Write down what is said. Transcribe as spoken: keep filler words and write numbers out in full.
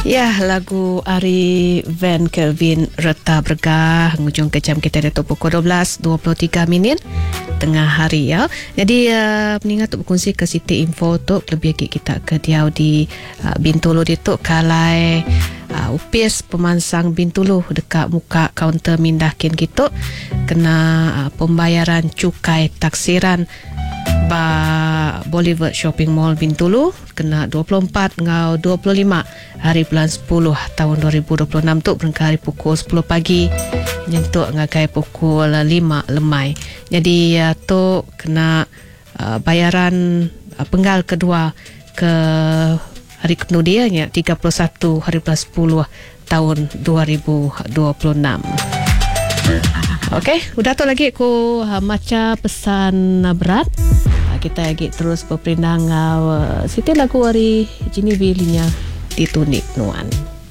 Ya, lagu Ari Van Kelvin Reta Bergah hujung ke jam kita Datuk pukul dua belas dua puluh tiga minit tengah hari ya. Jadi uh, peningat tu berkongsi ke Siti Info tu lebih lagi kita ke dia di uh, Bintulu di tu kalai uh, upis pemansang Bintulu dekat muka kaunter mindakin gitu kena uh, pembayaran cukai taksiran ba Bollywood Shopping Mall Bintulu kena dua puluh empat hingga dua puluh lima hari bulan sepuluh tahun dua ribu dua puluh enam tu berengkari pukul sepuluh pagi nyentuk ngagai pukul lima lemai. Jadi uh, tu kena uh, bayaran uh, penggal kedua ke hari kemudiannya tiga puluh satu hari bulan sepuluh tahun dua ribu dua puluh enam. Okey, udah tu lagi aku uh, maca pesan uh, berat. Uh, kita lagi terus berperindang uh, Siti lagu hari Jini Bilinya ditunik nuan.